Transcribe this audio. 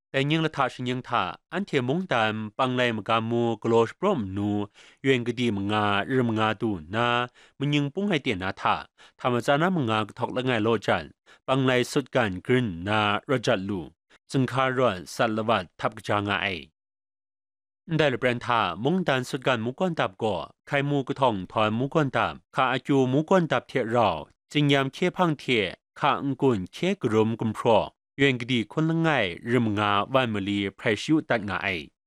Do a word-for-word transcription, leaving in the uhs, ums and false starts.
แต่ยังละทาชิยังทาอันเทมงตามปังไลมกามูกลอสปรอมนูเวนกดีมงาเรมงาตูนามันยังปุ้งให้เตียนาทาทำมาจานามงากทอกละไงโลจันปังไลสุดการกรินนารจัดลูจึงคารอนสัลวัดทับจางไอได้ละเปรนทามงดันสุดการมุกอนตับก่อใครมูกทองถอนมุกอนตับข้าอาจูมุกอนตับเทเราจึงยามเคพังเทข้าองกุนเคกรมกุมพรอเวนกดีคนละไงเรมงาวันมลีไพรชิวตัดงาไอ